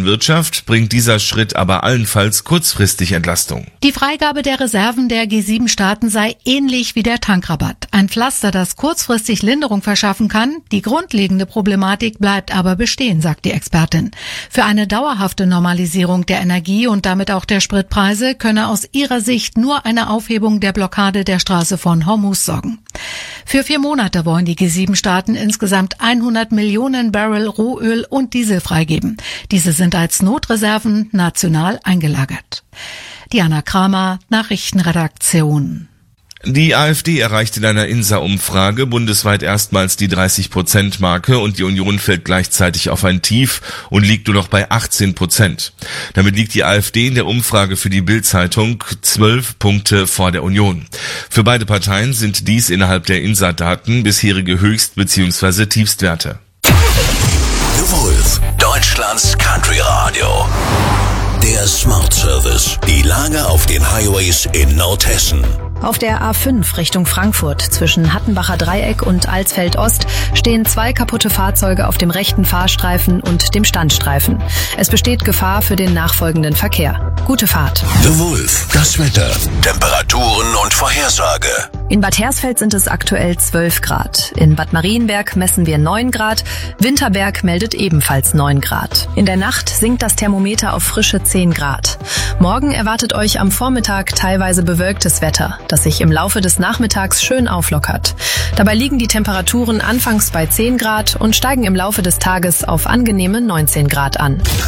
deutschen Wirtschaft bringt dieser Schritt aber allenfalls kurzfristig Entlastung. Die Freigabe der Reserven der G7-Staaten sei ähnlich wie der Tankrabatt. Ein Pflaster, das kurzfristig Linderung verschaffen kann. Die grundlegende Problematik bleibt aber bestehen, sagt die Expertin. Für eine dauerhafte Normalisierung der Energie und damit auch der Spritpreise könne aus ihrer Sicht nur eine Aufhebung der Blockade der Straße von Hormuz sorgen. Für 4 Monate wollen die G7-Staaten insgesamt 100 Millionen Barrel Rohöl und Diesel freigeben. Diese sind als Notreserven national eingelagert. Diana Kramer, Nachrichtenredaktion. Die AfD erreicht in einer INSA-Umfrage bundesweit erstmals die 30%-Marke und die Union fällt gleichzeitig auf ein Tief und liegt nur noch bei 18%. Damit liegt die AfD in der Umfrage für die Bild-Zeitung 12 Punkte vor der Union. Für beide Parteien sind dies innerhalb der INSA-Daten bisherige Höchst- bzw. Tiefstwerte. The Wolf, Deutschlands Country-Radio. Der Smart Service. Die Lage auf den Highways in Nordhessen. Auf der A5 Richtung Frankfurt zwischen Hattenbacher Dreieck und Alsfeld Ost stehen 2 kaputte Fahrzeuge auf dem rechten Fahrstreifen und dem Standstreifen. Es besteht Gefahr für den nachfolgenden Verkehr. Gute Fahrt. The Wolf, das Wetter, Temperaturen und Vorhersage. In Bad Hersfeld sind es aktuell 12 Grad. In Bad Marienberg messen wir 9 Grad. Winterberg meldet ebenfalls 9 Grad. In der Nacht sinkt das Thermometer auf frische 10 Grad. Morgen erwartet euch am Vormittag teilweise bewölktes Wetter, das sich im Laufe des Nachmittags schön auflockert. Dabei liegen die Temperaturen anfangs bei 10 Grad und steigen im Laufe des Tages auf angenehme 19 Grad an.